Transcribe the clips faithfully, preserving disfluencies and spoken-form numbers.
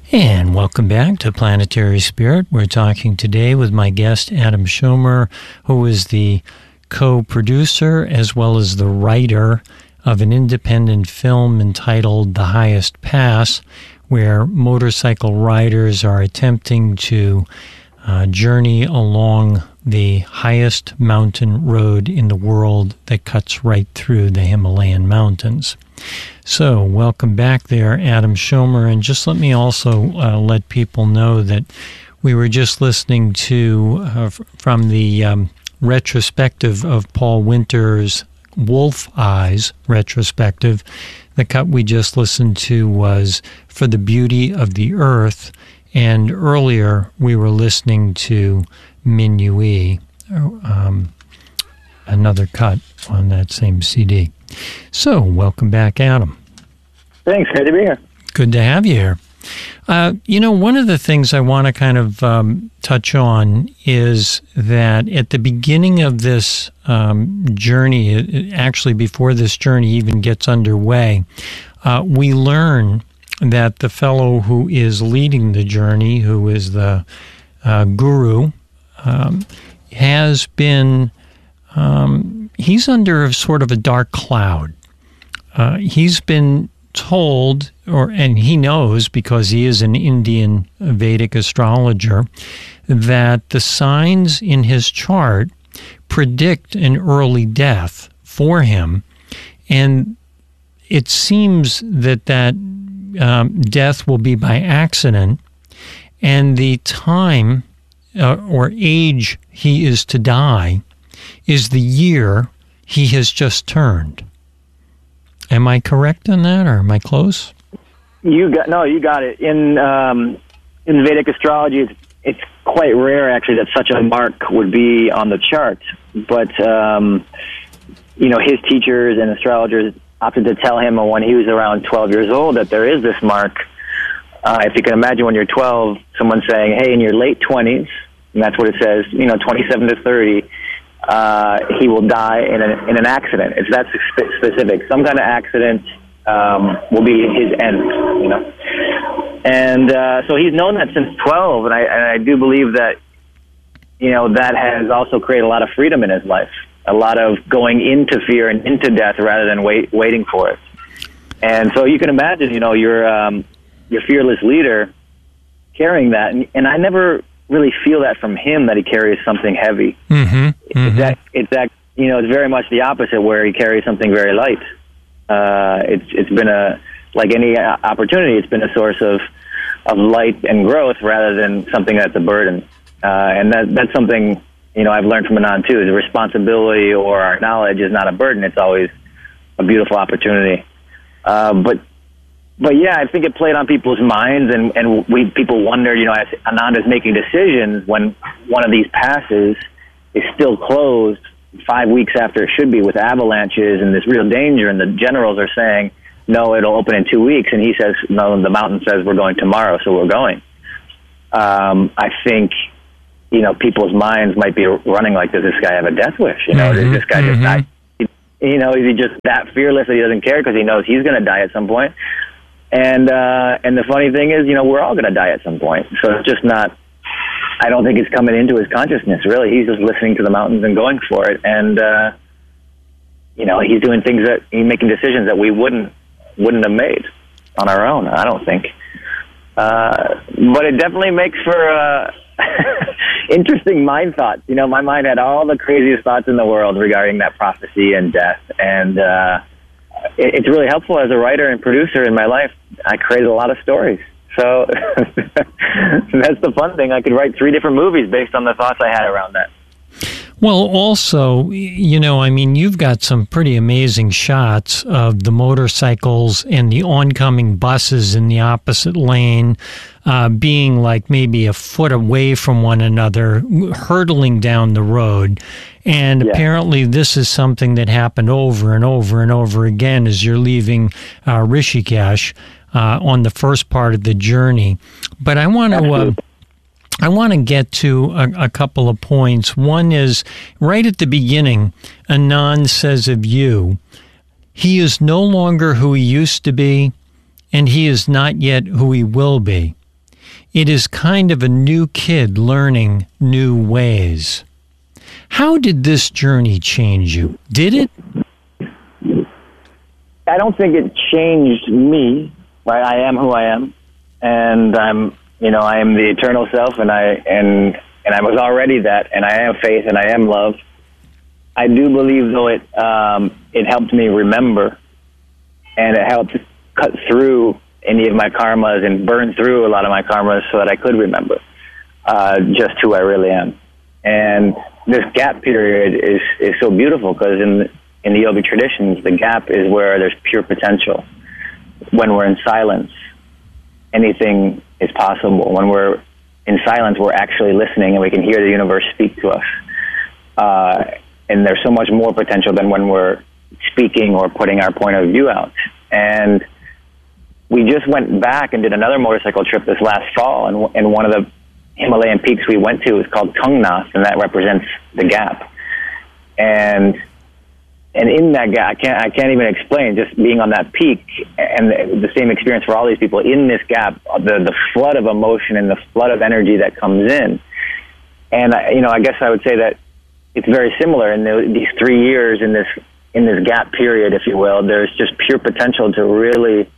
And welcome back to Planetary Spirit. We're talking today with my guest, Adam Schomer, who is the co-producer as well as the writer of an independent film entitled The Highest Pass, where motorcycle riders are attempting to uh, journey along the highest mountain road in the world that cuts right through the Himalayan mountains. So, welcome back there, Adam Schomer, and just let me also uh, let people know that we were just listening to, uh, f- from the um, retrospective of Paul Winter's Wolf Eyes retrospective. The cut we just listened to was For the Beauty of the Earth, and earlier we were listening to Minuit, um, another cut on that same C D. So, welcome back, Adam. Thanks. Great to be here. Good to have you here. Uh, you know, one of the things I want to kind of um, touch on is that at the beginning of this um, journey, it, actually before this journey even gets underway, uh, we learn that the fellow who is leading the journey, who is the uh, guru, um, has been... Um, he's under a sort of a dark cloud. Uh, he's been told, or and he knows because he is an Indian Vedic astrologer, that the signs in his chart predict an early death for him, and it seems that that um, death will be by accident, and the time uh, or age he is to die is the year he has just turned. Am I correct in that, or am I close? You got no, you got it. In um, in Vedic astrology, it's, it's quite rare actually that such a mark would be on the chart. But um, you know, his teachers and astrologers opted to tell him when he was around twelve years old that there is this mark. Uh, if you can imagine, when you're twelve, someone saying, "Hey, in your late twenties," and that's what it says. You know, twenty-seven to thirty. Uh, he will die in an in an accident. It's that spe- specific. Some kind of accident um, will be his end, you know. And uh, so he's known that since twelve, and I and I do believe that, you know, that has also created a lot of freedom in his life, a lot of going into fear and into death rather than wait waiting for it. And so you can imagine, you know, your um, your fearless leader carrying that, and, and I never really feel that from him, that he carries something heavy. Mm-hmm, mm-hmm. It's that, it's that, you know, it's very much the opposite, where he carries something very light. Uh, it's it's been a, like any opportunity, it's been a source of of light and growth rather than something that's a burden. Uh, and that that's something, you know, I've learned from Anand too. The responsibility or our knowledge is not a burden; it's always a beautiful opportunity. Uh, but But yeah, I think it played on people's minds, and, and we people wondered, you know, as Anand is making decisions when one of these passes is still closed five weeks after it should be, with avalanches and this real danger, and the generals are saying, no, it'll open in two weeks, and he says, no, the mountain says we're going tomorrow, so we're going. Um, I think, you know, people's minds might be running like, does this guy have a death wish? You know, mm-hmm, does this guy mm-hmm. just die? You know, is he just that fearless that he doesn't care because he knows he's going to die at some point? And uh, and the funny thing is, you know, we're all going to die at some point. So it's just not, I don't think it's coming into his consciousness, really. He's just listening to the mountains and going for it. And, uh, you know, he's doing things that, he's making decisions that we wouldn't wouldn't have made on our own, I don't think. Uh, but it definitely makes for uh, interesting mind thoughts. You know, my mind had all the craziest thoughts in the world regarding that prophecy and death. And, uh, it's really helpful as a writer and producer in my life. I created a lot of stories. So that's the fun thing. I could write three different movies based on the thoughts I had around that. Well, also, you know, I mean, you've got some pretty amazing shots of the motorcycles and the oncoming buses in the opposite lane, uh, being like maybe a foot away from one another, hurtling down the road. And yeah. Apparently this is something that happened over and over and over again as you're leaving uh, Rishikesh uh, on the first part of the journey. But I want to... Uh, I want to get to a, a couple of points. One is, right at the beginning, Anand says of you, he is no longer who he used to be, and he is not yet who he will be. It is kind of a new kid learning new ways. How did this journey change you? Did it? I don't think it changed me. Right? I am who I am, and I'm, you know, I am the eternal self, and I and and I was already that, and I am faith, and I am love. I do believe, though, it um, it helped me remember, and it helped cut through any of my karmas and burn through a lot of my karmas so that I could remember uh, just who I really am. And this gap period is, is so beautiful because in in the yogic traditions, the gap is where there's pure potential. When we're in silence, anything is possible. When we're in silence, we're actually listening and we can hear the universe speak to us. Uh, and there's so much more potential than when we're speaking or putting our point of view out. And we just went back and did another motorcycle trip this last fall, and, and one of the Himalayan peaks we went to is called Tungnath, and that represents the gap. And and in that gap, I can't I can't even explain. Just being on that peak, and the, the same experience for all these people in this gap, the the flood of emotion and the flood of energy that comes in. And I, you know, I guess I would say that it's very similar in the, these three years in this in this gap period, if you will. There's just pure potential to really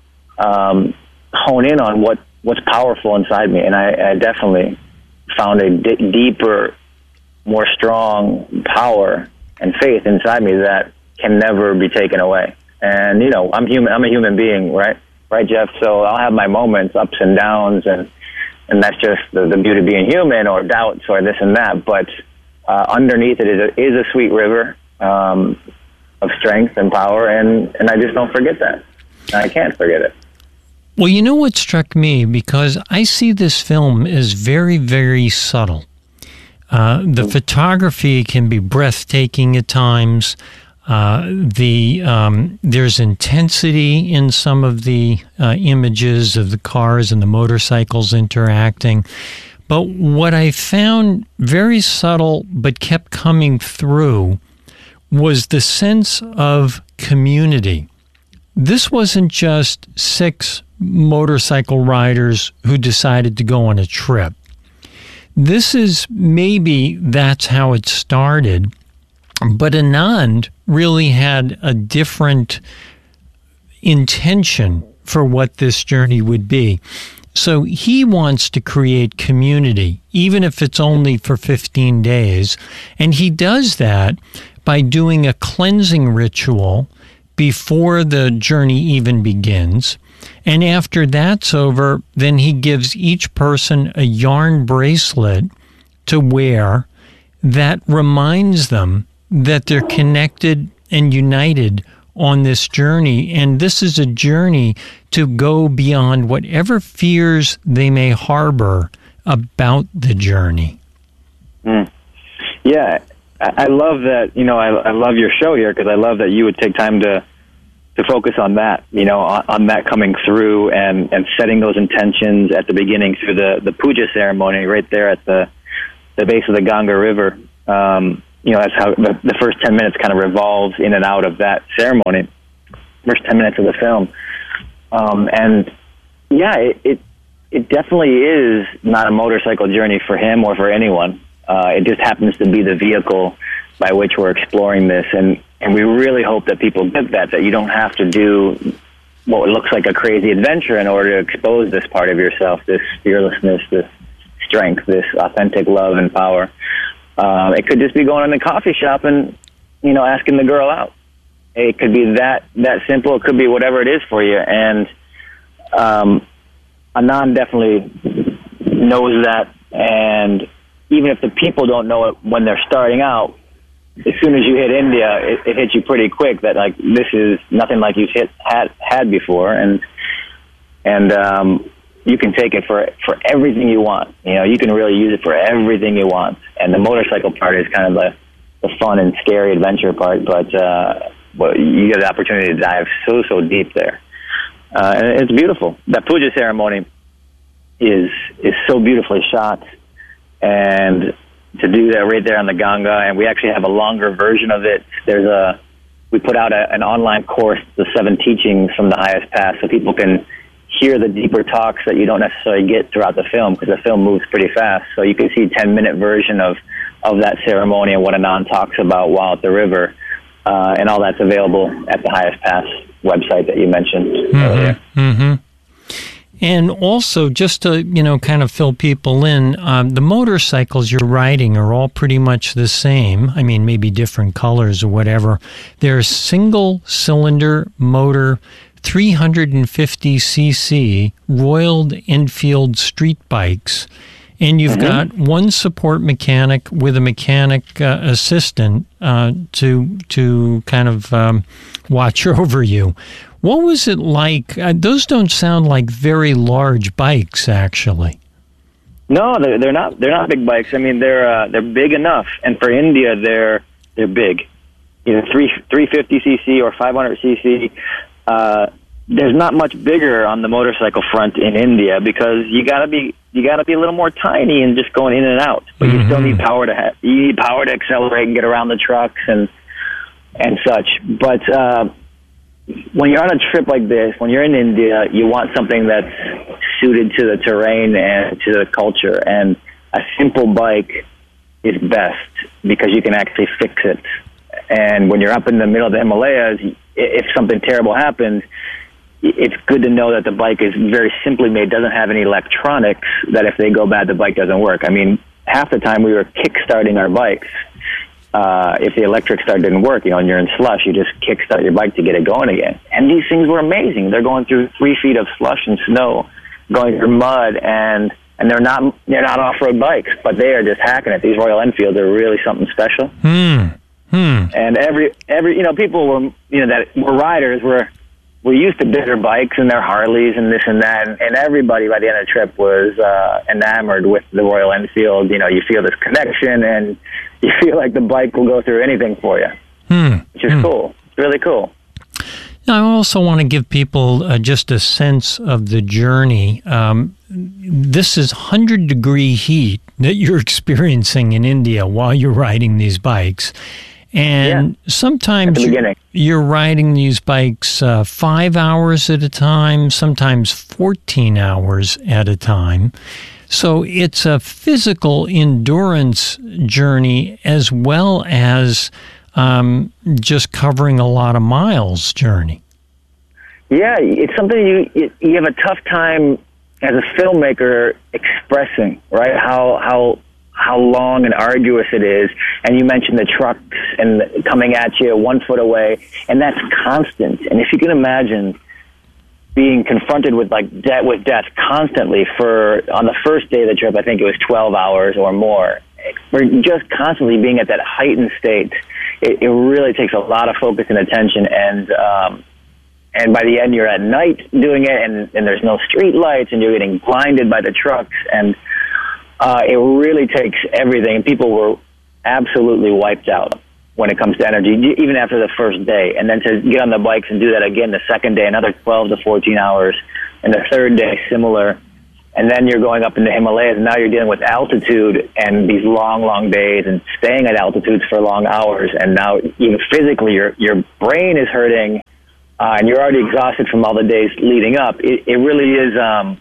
um, hone in on what, what's powerful inside me. And I, I definitely found a d- deeper, more strong power and faith inside me that can never be taken away. And, you know, I'm human, I'm a human being, right? Right, Jeff? So I'll have my moments, ups and downs, and, and that's just the, the beauty of being human, or doubts or this and that. But uh, underneath it is a, is a sweet river um, of strength and power, and, and I just don't forget that. I can't forget it. Well, you know what struck me, because I see this film as very, very subtle. Uh, the mm-hmm. photography can be breathtaking at times. Uh, the um, there's intensity in some of the uh, images of the cars and the motorcycles interacting. But what I found very subtle but kept coming through was the sense of community. This wasn't just six motorcycle riders who decided to go on a trip. This is maybe that's how it started, but Anand really had a different intention for what this journey would be. So he wants to create community, even if it's only for fifteen days, and he does that by doing a cleansing ritual before the journey even begins. And after that's over, then he gives each person a yarn bracelet to wear that reminds them that they're connected and united on this journey. And this is a journey to go beyond whatever fears they may harbor about the journey. Mm. Yeah, I love that. You know, I, I love your show here because I love that you would take time to to focus on that, you know, on, on that coming through and, and setting those intentions at the beginning through the, the puja ceremony right there at the the base of the Ganga River. Um, you know, that's how the, the first ten minutes kind of revolves in and out of that ceremony, first ten minutes of the film. Um, and, yeah, it, it it definitely is not a motorcycle journey for him or for anyone. Uh, it just happens to be the vehicle by which we're exploring this, and, and we really hope that people get that, that you don't have to do what looks like a crazy adventure in order to expose this part of yourself, this fearlessness, this strength, this authentic love and power. Uh, it could just be going in the coffee shop and, you know, asking the girl out. It could be that, that simple. It could be whatever it is for you. And um, Anand definitely knows that, and even if the people don't know it when they're starting out, as soon as you hit India, it, it hits you pretty quick that, like, this is nothing like you've hit, had had before, and and um, you can take it for for everything you want. You know, you can really use it for everything you want. And the motorcycle part is kind of the, the fun and scary adventure part, but uh, but you get the opportunity to dive so so deep there, uh, and it's beautiful. That puja ceremony is is so beautifully shot, and to do that right there on the Ganga, and we actually have a longer version of it. There's a, we put out a, an online course, the seven teachings from the highest pass, so people can hear the deeper talks that you don't necessarily get throughout the film, because the film moves pretty fast. So you can see a ten-minute version of, of that ceremony and what Anand talks about while at the river. Uh, and all that's available at the Highest Pass website that you mentioned mm-hmm. earlier. Mm-hmm. And also, just to, you know, kind of fill people in, um, the motorcycles you're riding are all pretty much the same. I mean, maybe different colors or whatever. They're single-cylinder motor, three hundred fifty cc Royal Enfield street bikes. And you've mm-hmm. got one support mechanic with a mechanic uh, assistant uh, to to kind of um, watch over you. What was it like? Uh, those don't sound like very large bikes, actually. No, they're, they're not. They're not big bikes. I mean, they're uh, they're big enough, and for India, they're they're big. You know, three three fifty cc or five hundred cc. Uh, there's not much bigger on the motorcycle front in India, because you gotta be you gotta be a little more tiny and just going in and out. But mm-hmm. you still need power to ha- you need power to accelerate and get around the trucks and and such. But uh, when you're on a trip like this, when you're in India, you want something that's suited to the terrain and to the culture. And a simple bike is best because you can actually fix it. And when you're up in the middle of the Himalayas, if something terrible happens, it's good to know that the bike is very simply made, doesn't have any electronics, that if they go bad, the bike doesn't work. I mean, half the time we were kick-starting our bikes. Uh, if the electric start didn't work, you know, and you're in slush, you just kick-start your bike to get it going again. And these things were amazing. They're going through three feet of slush and snow, going through mud, and and they're not they're not off-road bikes, but they are just hacking it. These Royal Enfields are really something special. Hmm. Hmm. And every every you know, people were you know that were riders were were used to bigger bikes and their Harleys and this and that, and, and everybody by the end of the trip was uh, enamored with the Royal Enfield. You know, you feel this connection, and you feel like the bike will go through anything for you, hmm. which is hmm. cool. It's really cool. Now, I also want to give people uh, just a sense of the journey. Um, this is one hundred degree heat that you're experiencing in India while you're riding these bikes. And yeah. sometimes you're, you're riding these bikes uh, five hours at a time, sometimes fourteen hours at a time. So it's a physical endurance journey as well as um, just covering a lot of miles journey. Yeah, it's something you you have a tough time as a filmmaker expressing, right? How how how long and arduous it is. And you mentioned the trucks and coming at you one foot away, and that's constant. And if you can imagine being confronted with like death with death constantly for on the first day of the trip, I think it was twelve hours or more. We're just constantly being at that heightened state. It, it really takes a lot of focus and attention, and um, and by the end you're at night doing it, and, and there's no street lights, and you're getting blinded by the trucks, and uh, it really takes everything. And people were absolutely wiped out when it comes to energy, even after the first day. And then to get on the bikes and do that again the second day, another twelve to fourteen hours, and the third day similar. And then you're going up in the Himalayas, and now you're dealing with altitude and these long, long days and staying at altitudes for long hours. And now even physically, your your brain is hurting, uh, and you're already exhausted from all the days leading up. It, it really is, um,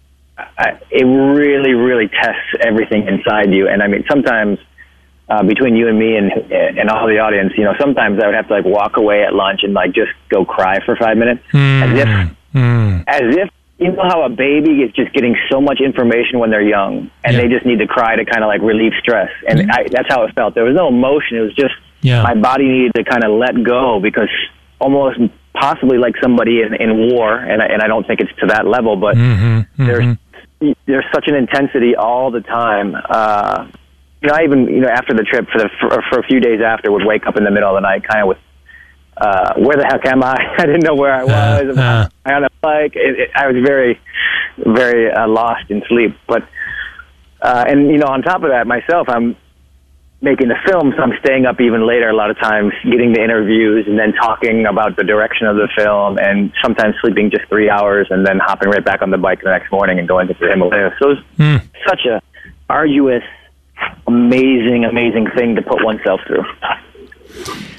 I, it really, really tests everything inside you. And I mean, sometimes uh, between you and me and and all the audience, you know, sometimes I would have to like walk away at lunch and like just go cry for five minutes, mm. as if, mm. as if. You know how a baby is just getting so much information when they're young, and yeah. they just need to cry to kind of like relieve stress. And mm-hmm. I, that's how it felt. There was no emotion. It was just yeah. my body needed to kind of let go, because almost possibly like somebody in, in war, and I, and I don't think it's to that level, but mm-hmm. Mm-hmm. there's there's such an intensity all the time. Uh, you know, I even you know after the trip for the for, for a few days after would wake up in the middle of the night, kind of with. Uh, where the heck am I? I didn't know where I was. Uh, uh, I on a bike. It, it, I was very, very uh, lost in sleep. But uh, and you know, on top of that, myself, I'm making the film, so I'm staying up even later a lot of times, getting the interviews, and then talking about the direction of the film, and sometimes sleeping just three hours, and then hopping right back on the bike the next morning and going to the Himalayas. So it's mm. such a arduous, amazing, amazing thing to put oneself through.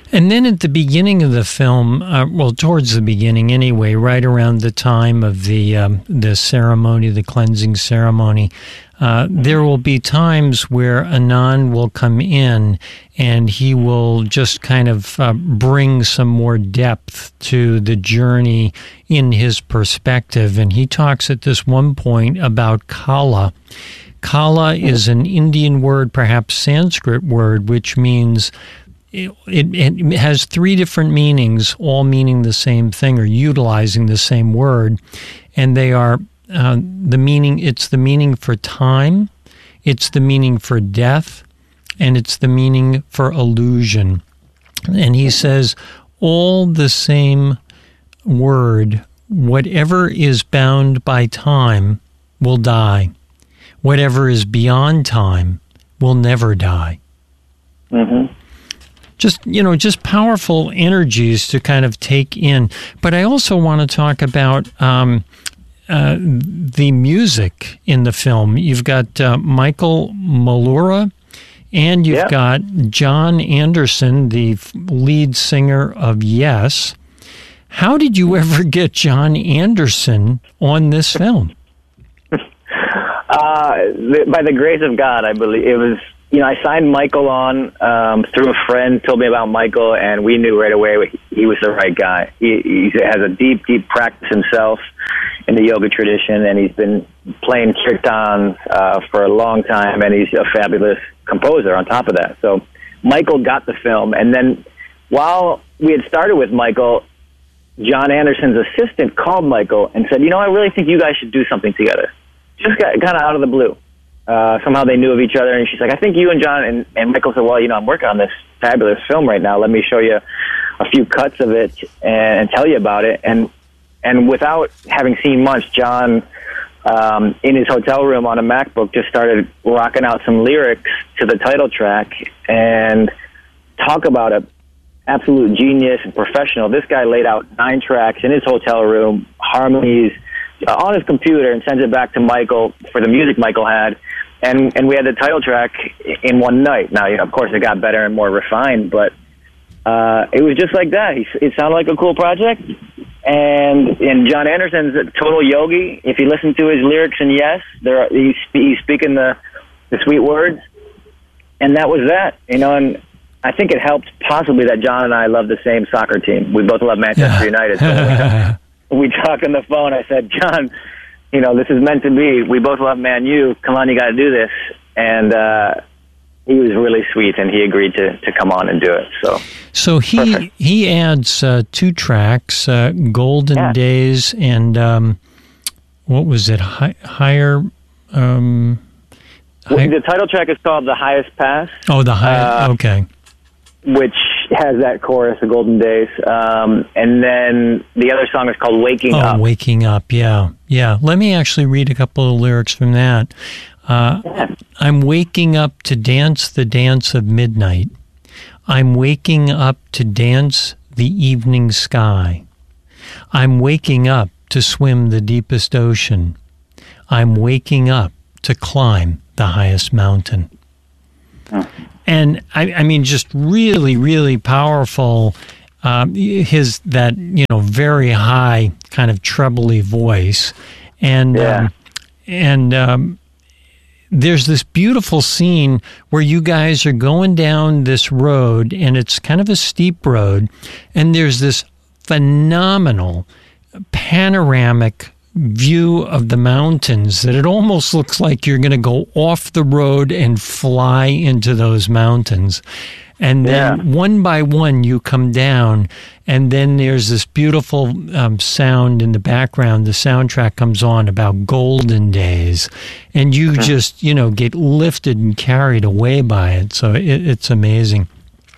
And then at the beginning of the film, uh, well, towards the beginning anyway, right around the time of the um, the ceremony, the cleansing ceremony, uh, there will be times where Anand will come in and he will just kind of uh, bring some more depth to the journey in his perspective. And he talks at this one point about Kala. Kala is an Indian word, perhaps Sanskrit word, which means It, it, it has three different meanings, all meaning the same thing or utilizing the same word, and they are uh, the meaning. It's the meaning for time, it's the meaning for death, and it's the meaning for illusion. And he says, all the same word, whatever is bound by time will die. Whatever is beyond time will never die. Mm-hmm. Just, you know, just powerful energies to kind of take in. But I also want to talk about um, uh, the music in the film. You've got uh, Michael Malura, and you've yeah. got John Anderson, the lead singer of Yes. How did you ever get John Anderson on this film? uh, by the grace of God, I believe. It was... You know, I signed Michael on um, through a friend, told me about Michael, and we knew right away he was the right guy. He, he has a deep, deep practice himself in the yoga tradition, and he's been playing kirtan uh, for a long time, and he's a fabulous composer on top of that. So Michael got the film, and then while we had started with Michael, John Anderson's assistant called Michael and said, you know, I really think you guys should do something together. Just got kind of out of the blue. Uh, somehow they knew of each other, and she's like, I think you and John, and, and Michael said, well, you know, I'm working on this fabulous film right now. Let me show you a few cuts of it and, and tell you about it. And and without having seen much, John, um, in his hotel room on a MacBook, just started rocking out some lyrics to the title track, and talk about a absolute genius and professional. This guy laid out nine tracks in his hotel room, harmonies, on his computer, and sends it back to Michael for the music Michael had. And and we had the title track in one night. Now, you know, of course, it got better and more refined, but uh, it was just like that. He, it sounded like a cool project. And and John Anderson's a total yogi. If you listen to his lyrics in Yes, there are, he's, he's speaking the, the sweet words. And that was that, you know. And I think it helped possibly that John and I love the same soccer team. We both love Manchester United. So we talked on the phone. I said, John, you know, this is meant to be. We both love Man U. Come on, you got to do this. And uh, he was really sweet, and he agreed to, to come on and do it. So, so he perfect. he adds uh, two tracks, uh, Golden yeah. Days and um, what was it? Hi, higher. Um, well, high, the title track is called The Highest Pass. Oh, the high. Uh, okay. Which has that chorus, The Golden Days. Um, and then the other song is called Waking oh, Up. Oh, Waking Up, yeah. Yeah. Let me actually read a couple of lyrics from that. Uh, yeah. I'm waking up to dance the dance of midnight. I'm waking up to dance the evening sky. I'm waking up to swim the deepest ocean. I'm waking up to climb the highest mountain. Oh. And I, I mean, just really, really powerful. Um, his that you know very high kind of trebly voice, and yeah. um, and um, there's this beautiful scene where you guys are going down this road, and it's kind of a steep road, and there's this phenomenal panoramic view of the mountains that it almost looks like you're going to go off the road and fly into those mountains. And then yeah. one by one you come down, and then there's this beautiful um, sound in the background. The soundtrack comes on about golden days, and you mm-hmm. just, you know, get lifted and carried away by it. So it, it's amazing.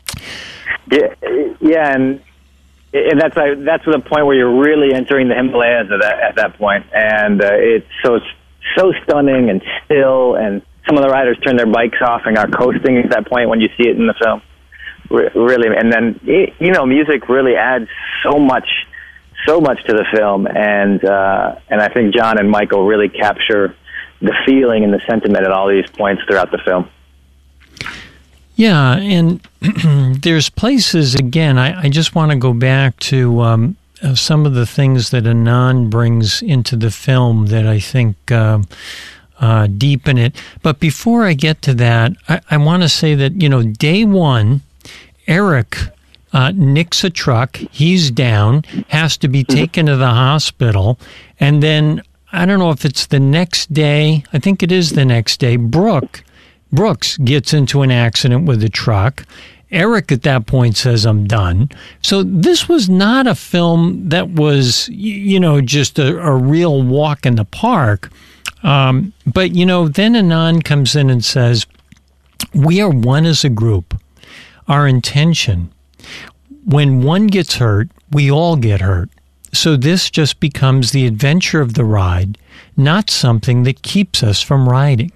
Yeah, yeah, and And that's like, that's the point where you're really entering the Himalayas at that at that point, and uh, it's so so stunning and still. And some of the riders turn their bikes off and are coasting at that point when you see it in the film. Re- really, and then you know, music really adds so much, so much to the film, and uh, and I think John and Michael really capture the feeling and the sentiment at all these points throughout the film. Yeah, and there's places, again, I, I just want to go back to um, uh, some of the things that Anand brings into the film that I think uh, uh, deepen it. But before I get to that, I, I want to say that, you know, day one, Eric uh, nicks a truck, he's down, has to be taken to the hospital, and then, I don't know if it's the next day, I think it is the next day, Brooke Brooks gets into an accident with a truck. Eric at that point says, I'm done. So this was not a film that was, you know, just a, a real walk in the park. Um, but, you know, then Anand comes in and says, we are one as a group. Our intention, when one gets hurt, we all get hurt. So this just becomes the adventure of the ride, not something that keeps us from riding.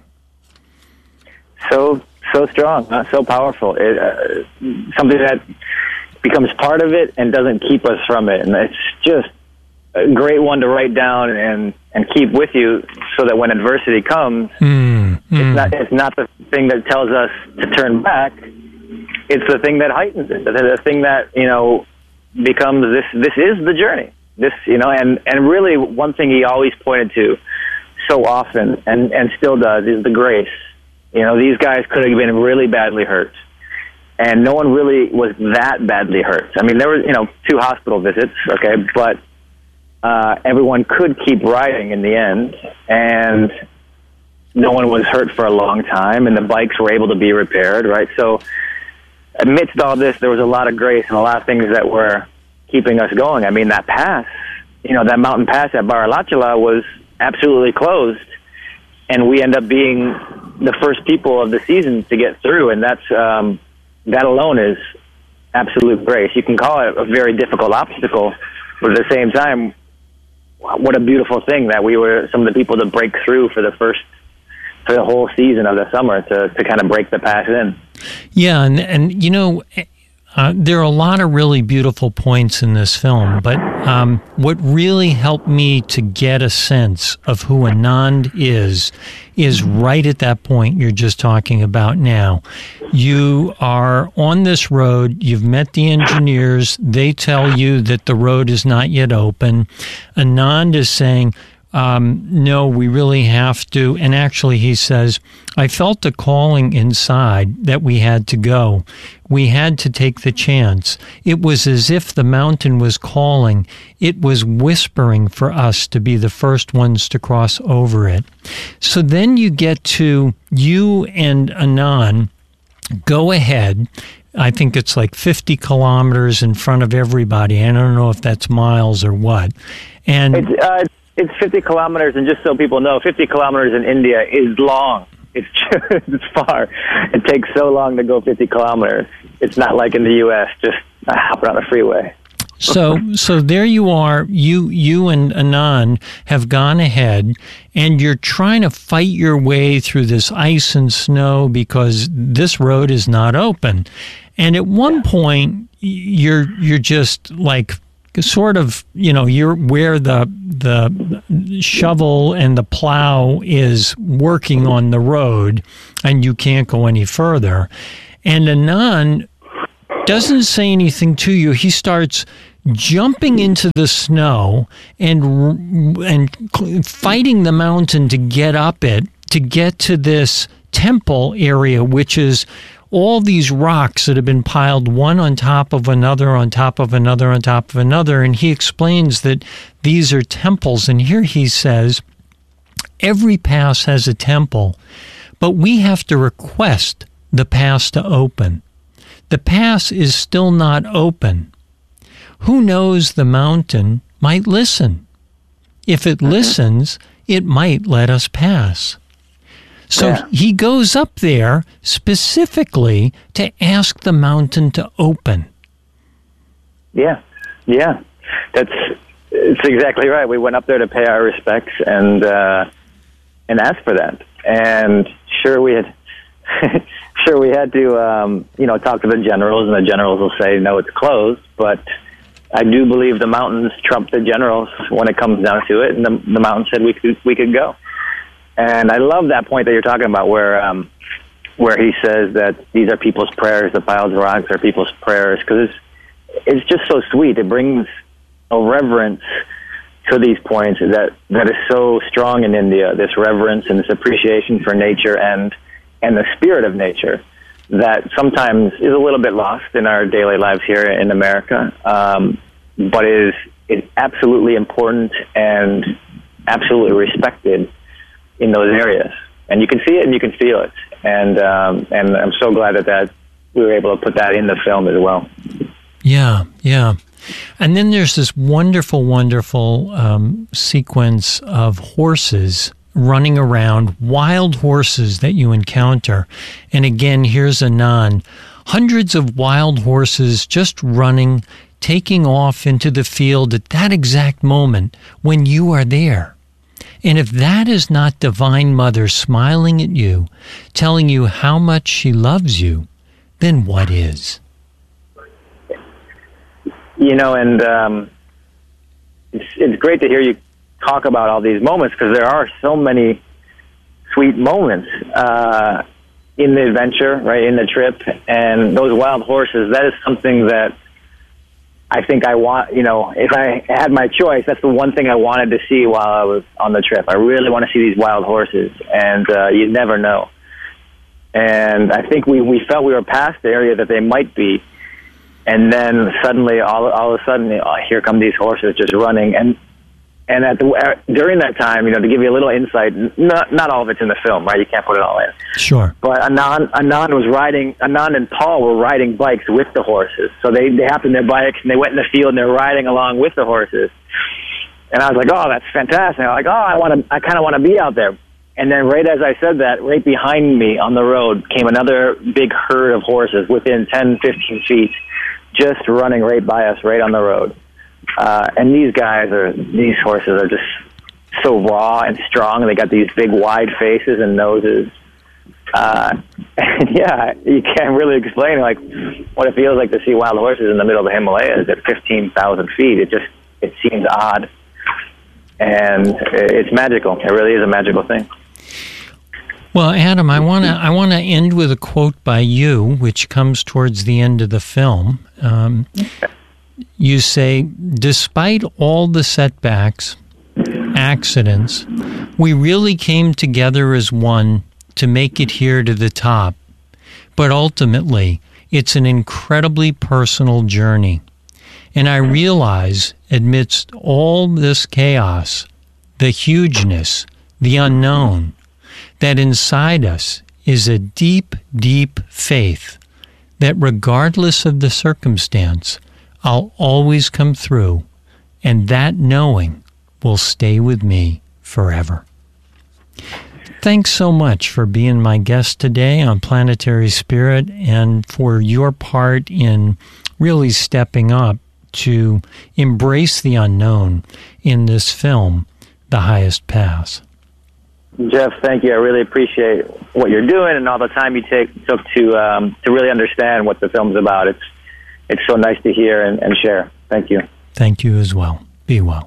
So so strong, uh, so powerful. It, uh, something that becomes part of it and doesn't keep us from it, and it's just a great one to write down and, and keep with you, so that when adversity comes, mm, it's mm. not it's not the thing that tells us to turn back. It's the thing that heightens it. The thing that, you know, becomes this. This is the journey. This, you know, and and really one thing he always pointed to so often, and and still does, is the grace. You know, these guys could have been really badly hurt, and no one really was that badly hurt. I mean, there were, you know, two hospital visits, okay, but uh, everyone could keep riding in the end, and no one was hurt for a long time, and the bikes were able to be repaired, right? So amidst all this, there was a lot of grace and a lot of things that were keeping us going. I mean, that pass, you know, that mountain pass at Baralachala was absolutely closed, and we end up being the first people of the season to get through, and that's um, that alone is absolute grace. You can call it a very difficult obstacle, but at the same time, what a beautiful thing that we were some of the people to break through for the first, for the whole season of the summer, to, to kind of break the pass in. Yeah, and, and you know, Uh, there are a lot of really beautiful points in this film, but um, what really helped me to get a sense of who Anand is, is right at that point you're just talking about now. You are on this road, you've met the engineers, they tell you that the road is not yet open. Anand is saying, Um, no, we really have to. And actually, he says, I felt a calling inside that we had to go. We had to take the chance. It was as if the mountain was calling. It was whispering for us to be the first ones to cross over it. So then you get to you and Anand go ahead. I think it's like fifty kilometers in front of everybody. I don't know if that's miles or what. And it's, uh, It's fifty kilometers, and just so people know, fifty kilometers in India is long. It's just, it's far. It takes so long to go fifty kilometers. It's not like in the U S, just hopping on a freeway. So, so there you are. You, you and Anand have gone ahead, and you're trying to fight your way through this ice and snow because this road is not open. And at one point, you're you're just like, sort of, you know, you're where the the shovel and the plow is working on the road, and you can't go any further. And Anand doesn't say anything to you. He starts jumping into the snow and and fighting the mountain to get up it, to get to this temple area, which is all these rocks that have been piled one on top of another, on top of another, on top of another. And he explains that these are temples. And here he says, every pass has a temple, but we have to request the pass to open. The pass is still not open. Who knows, the mountain might listen. If it listens, it might let us pass. So yeah. He goes up there specifically to ask the mountain to open. Yeah, yeah, that's it's exactly right. We went up there to pay our respects and uh, and ask for that. And sure, we had sure we had to um, you know talk to the generals, and the generals will say no, it's closed. But I do believe the mountains trump the generals when it comes down to it, and the, the mountain said we could we could go. And I love that point that you're talking about, where um, where he says that these are people's prayers, the piled rocks are people's prayers, because it's, it's just so sweet. It brings a reverence to these points that, that is so strong in India, this reverence and this appreciation for nature and and the spirit of nature that sometimes is a little bit lost in our daily lives here in America, um, but is, is absolutely important and absolutely respected in those areas. And you can see it and you can feel it. And um, and I'm so glad that, that we were able to put that in the film as well. Yeah, yeah. And then there's this wonderful, wonderful um, sequence of horses running around, wild horses that you encounter. And again, here's Anand. Hundreds of wild horses just running, taking off into the field at that exact moment when you are there. And if that is not Divine Mother smiling at you, telling you how much she loves you, then what is? You know, and um, it's, it's great to hear you talk about all these moments, because there are so many sweet moments uh, in the adventure, right, in the trip. And those wild horses, that is something that I think I want, you know, if I had my choice, that's the one thing I wanted to see while I was on the trip. I really want to see these wild horses, and uh, you never know. And I think we, we felt we were past the area that they might be. And then suddenly, all all of a sudden, oh, here come these horses just running. And and at the uh, during that time, you know, to give you a little insight, not not all of it's in the film, right? You can't put it all in. Sure. But Anand Anand was riding. Anand and Paul were riding bikes with the horses. So they they hopped in their bikes and they went in the field and they're riding along with the horses. And I was like, oh, that's fantastic. I'm like, oh, I want to. I kind of want to be out there. And then right as I said that, right behind me on the road came another big herd of horses within ten, fifteen feet. Just running right by us, right on the road. Uh, and these guys are, these horses are just so raw and strong. They got these big wide faces and noses. Uh, and yeah, you can't really explain like what it feels like to see wild horses in the middle of the Himalayas at fifteen thousand feet. It just, it seems odd. And it's magical. It really is a magical thing. Well, Adam, I want to I want to end with a quote by you, which comes towards the end of the film. Um, you say, despite all the setbacks, accidents, we really came together as one to make it here to the top. But ultimately, it's an incredibly personal journey. And I realize, amidst all this chaos, the hugeness, the unknown, that inside us is a deep, deep faith that regardless of the circumstance, I'll always come through, and that knowing will stay with me forever. Thanks so much for being my guest today on Planetary Spirit and for your part in really stepping up to embrace the unknown in this film, The Highest Pass. Jeff, thank you. I really appreciate what you're doing and all the time you take took to um, to really understand what the film's about. It's it's so nice to hear and, and share. Thank you. Thank you as well. Be well.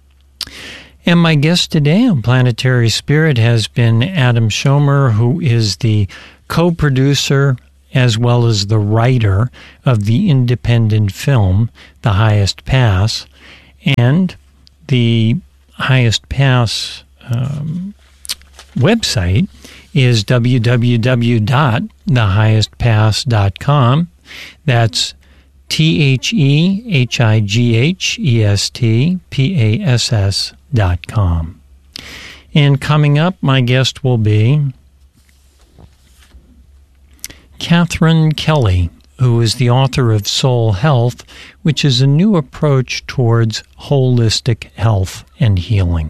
And my guest today on Planetary Spirit has been Adam Schomer, who is the co-producer as well as the writer of the independent film, The Highest Pass. And the Highest Pass um, website is w w w dot the highest pass dot com. That's T H E H I G H E S T P A S S dot com. And coming up, my guest will be Catherine Kelly, who is the author of Soul Health, which is a new approach towards holistic health and healing.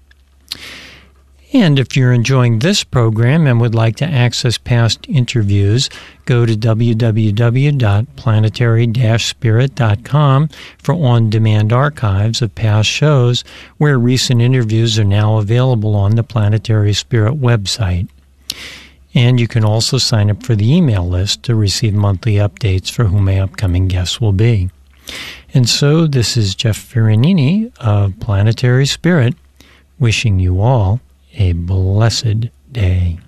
And if you're enjoying this program and would like to access past interviews, go to w w w dot planetary dash spirit dot com for on-demand archives of past shows where recent interviews are now available on the Planetary Spirit website. And you can also sign up for the email list to receive monthly updates for who my upcoming guests will be. And so this is Jeff Ferranini of Planetary Spirit, wishing you all a blessed day.